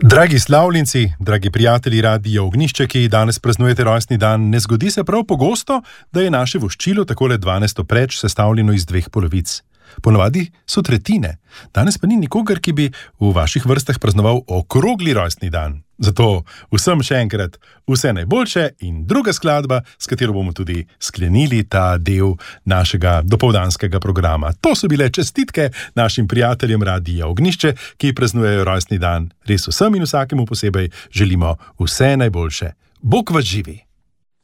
Dragi slavljenci, dragi prijatelji Radia Ognjišče, ki danes praznujete rojstni dan, ne zgodi se prav pogosto, da je naše voščilo takole 12. preč sestavljeno iz dveh polovic. Ponavadi so tretjine. Danes pa ni nikogar, ki bi v vaših vrstah praznoval okrogli rojstni dan. Zato vsem še enkrat vse najboljše in druga skladba, s katero bomo tudi sklenili ta del našega dopoldanskega programa. To so bile čestitke našim prijateljem Radia Ognjišče, ki praznujejo rojstni dan. Res vsem in vsakemu posebej želimo vse najboljše. Bog vas živi!